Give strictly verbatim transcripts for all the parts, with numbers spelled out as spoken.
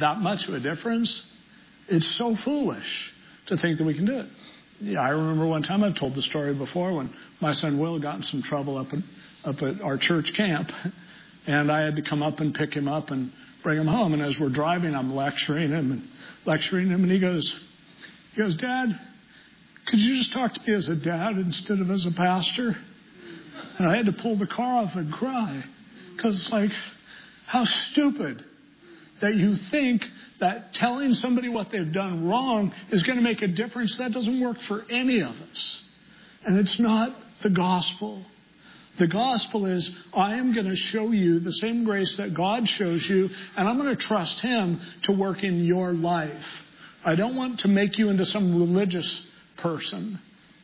that much of a difference, it's so foolish to think that we can do it. Yeah, I remember one time, I've told the story before, when my son Will got in some trouble up at, up at our church camp. And I had to come up and pick him up and bring him home. And as we're driving, I'm lecturing him and lecturing him. And he goes, he goes, Dad, could you just talk to me as a dad instead of as a pastor? And I had to pull the car off and cry. Because it's like, how stupid that you think that telling somebody what they've done wrong is going to make a difference. That doesn't work for any of us. And it's not the gospel. The gospel is, I am going to show you the same grace that God shows you, and I'm going to trust Him to work in your life. I don't want to make you into some religious person.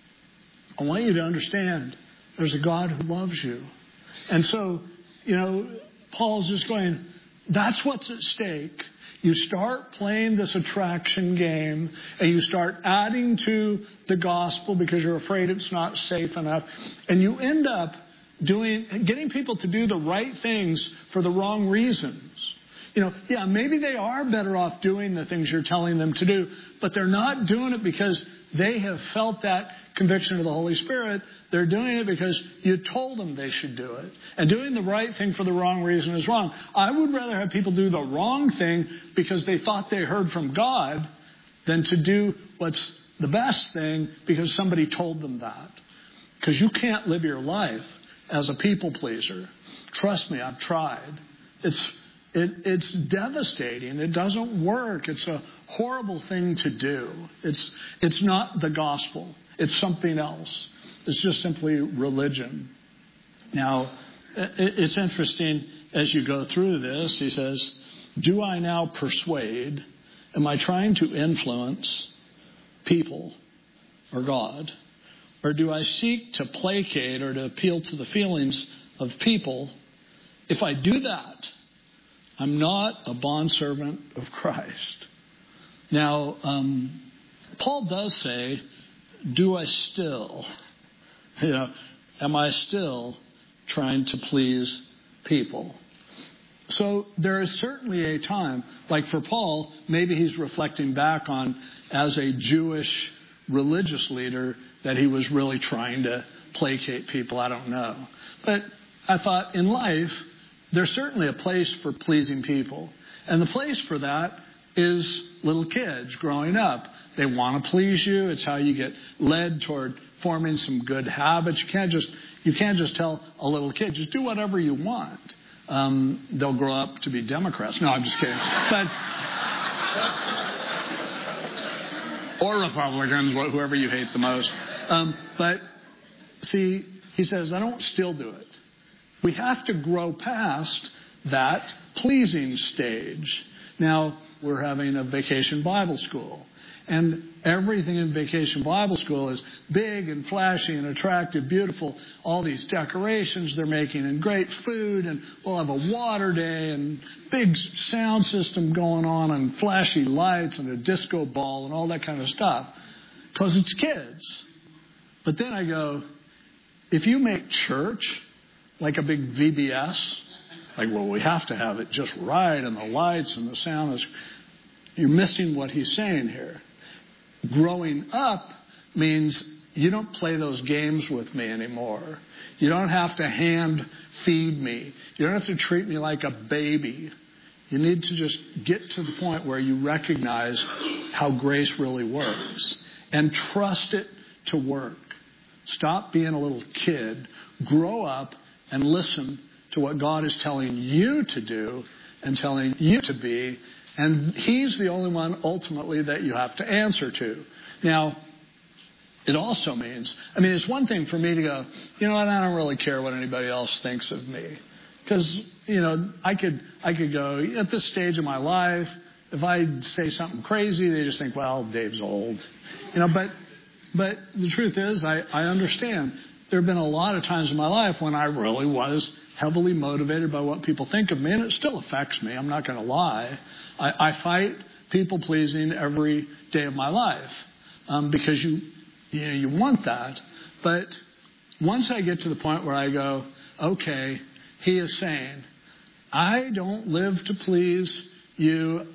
I want you to understand there's a God who loves you. And so, you know, Paul's just going, that's what's at stake. You start playing this attraction game and you start adding to the gospel because you're afraid it's not safe enough. And you end up doing, getting people to do the right things for the wrong reasons. You know, yeah, maybe they are better off doing the things you're telling them to do, but they're not doing it because they have felt that conviction of the Holy Spirit. They're doing it because you told them they should do it. And doing the right thing for the wrong reason is wrong. I would rather have people do the wrong thing because they thought they heard from God than to do what's the best thing because somebody told them that. Because you can't live your life as a people pleaser. Trust me, I've tried. It's It, it's devastating. It doesn't work. It's a horrible thing to do. It's it's not the gospel. It's something else. It's just simply religion. Now, it, it's interesting as you go through this. He says, do I now persuade? Am I trying to influence people or God? Or do I seek to placate or to appeal to the feelings of people? If I do that, I'm not a bondservant of Christ. Now, um, Paul does say, do I still, you know, am I still trying to please people? So there is certainly a time, like for Paul, maybe he's reflecting back on as a Jewish religious leader that he was really trying to placate people. I don't know. But I thought in life, there's certainly a place for pleasing people. And the place for that is little kids growing up. They want to please you. It's how you get led toward forming some good habits. You can't just you can't just tell a little kid, just do whatever you want. Um, they'll grow up to be Democrats. No, I'm just kidding. But or Republicans, whoever you hate the most. Um, but see, he says, I don't still do it. We have to grow past that pleasing stage. Now, we're having a vacation Bible school. And everything in vacation Bible school is big and flashy and attractive, beautiful. All these decorations they're making and great food. And we'll have a water day and big sound system going on and flashy lights and a disco ball and all that kind of stuff. Because it's kids. But then I go, if you make church like a big V B S, like, well, we have to have it just right and the lights and the sound is, you're missing what he's saying here. Growing up means you don't play those games with me anymore. You don't have to hand feed me. You don't have to treat me like a baby. You need to just get to the point where you recognize how grace really works and trust it to work. Stop being a little kid. Grow up and listen to what God is telling you to do and telling you to be. And He's the only one ultimately that you have to answer to. Now, it also means, I mean, it's one thing for me to go, you know what, I don't really care what anybody else thinks of me. Because, you know, I could I could go, at this stage of my life, if I say something crazy, they just think, well, Dave's old. You know, but but the truth is, I, I understand. There have been a lot of times in my life when I really was heavily motivated by what people think of me, and it still affects me. I'm not going to lie. I, I fight people-pleasing every day of my life um, because you, you know, you want that. But once I get to the point where I go, okay, he is saying, I don't live to please you.